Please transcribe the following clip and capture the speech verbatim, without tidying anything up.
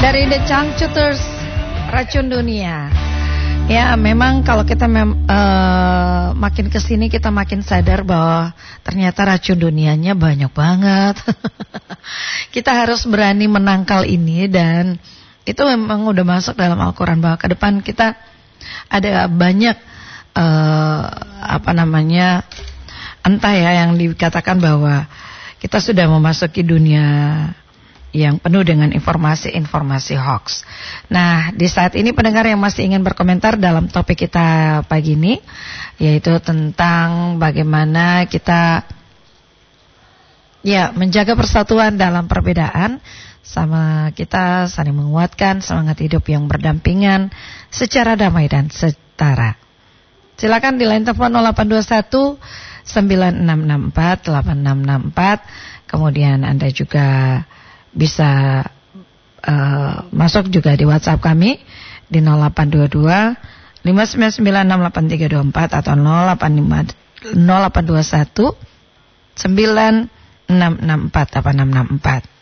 Dari The Changcuters, Racun Dunia. Ya, memang kalau kita mem, uh, makin kesini kita makin sadar bahwa ternyata racun dunianya banyak banget. Kita harus berani menangkal ini, dan itu memang udah masuk dalam Al-Quran bahwa ke depan kita ada banyak uh, apa namanya, entah ya, yang dikatakan bahwa kita sudah memasuki dunia yang penuh dengan informasi-informasi hoax. Nah, di saat ini pendengar yang masih ingin berkomentar dalam topik kita pagi ini, yaitu tentang bagaimana kita ya menjaga persatuan dalam perbedaan, sama kita saling menguatkan semangat hidup yang berdampingan secara damai dan setara. Silakan di line telepon nol delapan dua satu sembilan enam enam empat delapan enam enam empat. Kemudian Anda juga bisa uh, masuk juga di WhatsApp kami di nol delapan dua dua lima sembilan sembilan enam delapan tiga dua empat atau nol delapan dua satu sembilan enam enam empat delapan enam enam empat.